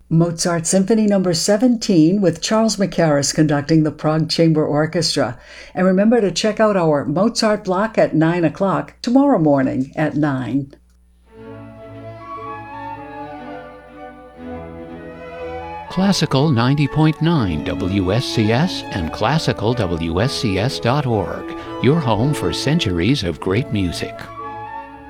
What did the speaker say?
Mozart Symphony No. 17 with Charles Mackerras conducting the Prague Chamber Orchestra. And remember to check out our Mozart block at 9 o'clock tomorrow morning at 9. Classical 90.9 WSCS and classicalwscs.org, your home for centuries of great music.